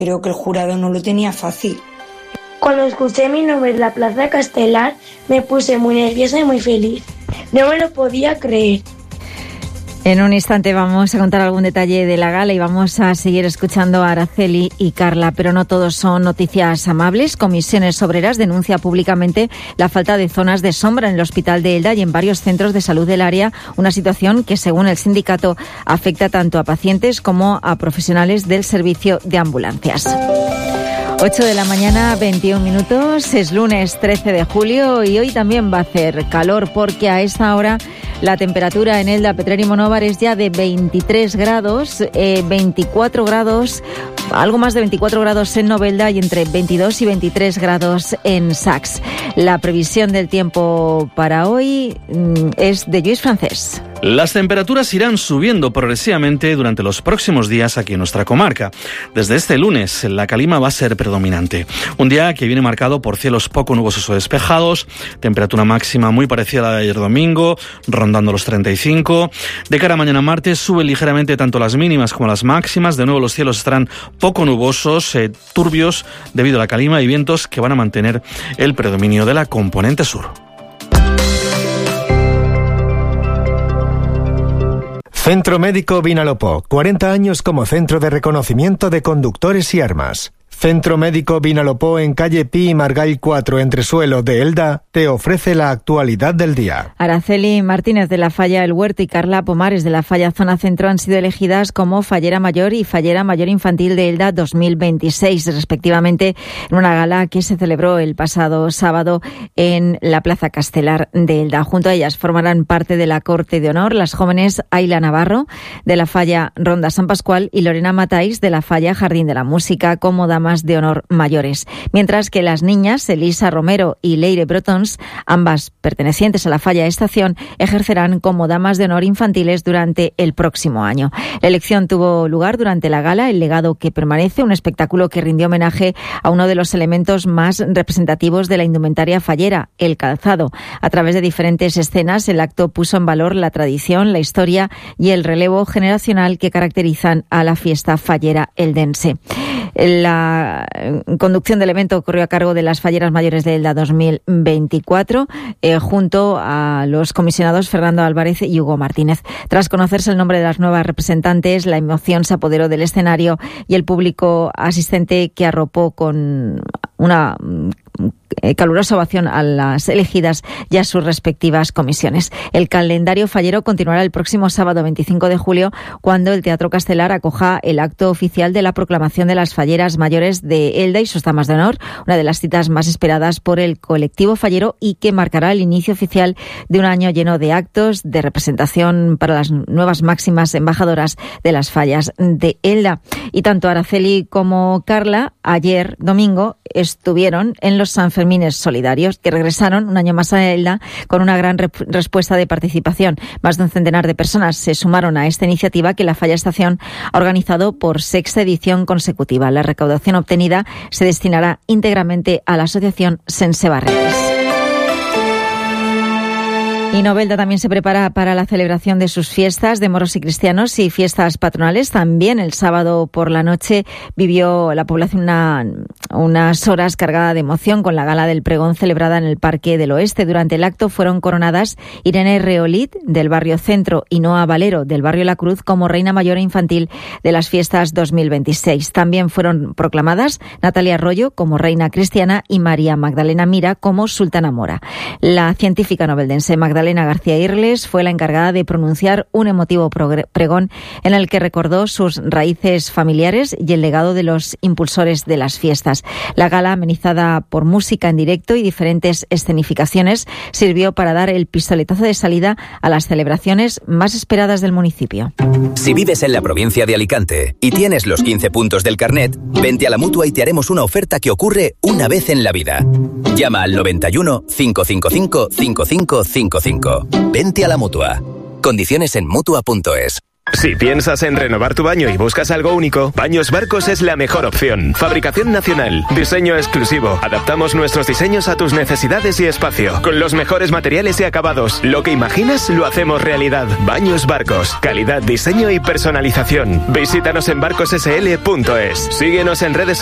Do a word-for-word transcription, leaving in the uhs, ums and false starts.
Creo que el jurado no lo tenía fácil. Cuando escuché mi nombre en la Plaza Castelar, me puse muy nerviosa y muy feliz. No me lo podía creer. En un instante vamos a contar algún detalle de la gala y vamos a seguir escuchando a Araceli y Carla, pero no todos son noticias amables. Comisiones Obreras denuncia públicamente la falta de zonas de sombra en el Hospital de Elda y en varios centros de salud del área, una situación que, según el sindicato, afecta tanto a pacientes como a profesionales del servicio de ambulancias. ocho de la mañana, veintiún minutos, es lunes trece de julio y hoy también va a hacer calor porque a esta hora la temperatura en Elda, Petrer y Monóvar es ya de veintitrés grados, eh, veinticuatro grados, algo más de veinticuatro grados en Novelda y entre veintidós y veintitrés grados en Sax. La previsión del tiempo para hoy mm, es de Lluís Francés. Las temperaturas irán subiendo progresivamente durante los próximos días aquí en nuestra comarca. Desde este lunes, la calima va a ser predominante. Un día que viene marcado por cielos poco nubosos o despejados, temperatura máxima muy parecida a la de ayer domingo, rondando los treinta y cinco. De cara a mañana martes, suben ligeramente tanto las mínimas como las máximas. De nuevo, los cielos estarán poco nubosos, eh, turbios, debido a la calima y vientos que van a mantener el predominio de la componente sur. Centro Médico Vinalopó, cuarenta años como centro de reconocimiento de conductores y armas. Centro Médico Vinalopó en calle Pi y Margall cuatro, Entresuelo de Elda, te ofrece la actualidad del día. Araceli Martínez de la Falla El Huerto y Carla Pomares de la Falla Zona Centro han sido elegidas como Fallera Mayor y Fallera Mayor Infantil de Elda dos mil veintiséis, respectivamente, en una gala que se celebró el pasado sábado en la Plaza Castelar de Elda. Junto a ellas formarán parte de la Corte de Honor las jóvenes Ayla Navarro de la Falla Ronda San Pascual y Lorena Matáis de la Falla Jardín de la Música como damas de honor mayores, mientras que las niñas Elisa Romero y Leire Brotons, ambas pertenecientes a la Falla Estación, ejercerán como damas de honor infantiles durante el próximo año. La elección tuvo lugar durante la gala El legado que permanece, un espectáculo que rindió homenaje a uno de los elementos más representativos de la indumentaria fallera, el calzado. A través de diferentes escenas, el acto puso en valor la tradición, la historia y el relevo generacional que caracterizan a la fiesta fallera eldense. La conducción del evento ocurrió a cargo de las Falleras Mayores de Elda dos mil veinticuatro, eh, junto a los comisionados Fernando Álvarez y Hugo Martínez. Tras conocerse el nombre de las nuevas representantes, la emoción se apoderó del escenario y el público asistente que arropó con una calurosa ovación a las elegidas y a sus respectivas comisiones. El calendario fallero continuará el próximo sábado veinticinco de julio, cuando el Teatro Castelar acoja el acto oficial de la proclamación de las Falleras Mayores de Elda y sus damas de honor, una de las citas más esperadas por el colectivo fallero y que marcará el inicio oficial de un año lleno de actos de representación para las nuevas máximas embajadoras de las fallas de Elda. Y tanto Araceli como Carla ayer domingo estuvieron en los Sanfermines Solidarios, que regresaron un año más a Elda con una gran rep- respuesta de participación. Más de un centenar de personas se sumaron a esta iniciativa que la Falla Estación ha organizado por sexta edición consecutiva. La recaudación obtenida se destinará íntegramente a la asociación Sense Barreras. Y Novelda también se prepara para la celebración de sus fiestas de moros y cristianos y fiestas patronales. También el sábado por la noche vivió la población una, unas horas cargadas de emoción con la gala del pregón celebrada en el Parque del Oeste. Durante el acto fueron coronadas Irene Reolit del barrio Centro y Noa Valero del barrio La Cruz como Reina Mayor Infantil de las fiestas dos mil veintiséis. También fueron proclamadas Natalia Arroyo como Reina Cristiana y María Magdalena Mira como Sultana Mora. La científica noveldense Magdalena Magdalena García Irles fue la encargada de pronunciar un emotivo pregón en el que recordó sus raíces familiares y el legado de los impulsores de las fiestas. La gala, amenizada por música en directo y diferentes escenificaciones, sirvió para dar el pistoletazo de salida a las celebraciones más esperadas del municipio. Si vives en la provincia de Alicante y tienes los quince puntos del carnet, vente a la Mutua y te haremos una oferta que ocurre una vez en la vida. Llama al noventa y uno, cinco cinco cinco, cinco cinco cinco cinco. Vente a la Mutua. Condiciones en Mutua punto es. Si piensas en renovar tu baño y buscas algo único, Baños Barcos es la mejor opción. Fabricación nacional, diseño exclusivo. Adaptamos nuestros diseños a tus necesidades y espacio, con los mejores materiales y acabados. Lo que imaginas lo hacemos realidad. Baños Barcos, calidad, diseño y personalización. Visítanos en barcos s l punto es. Síguenos en redes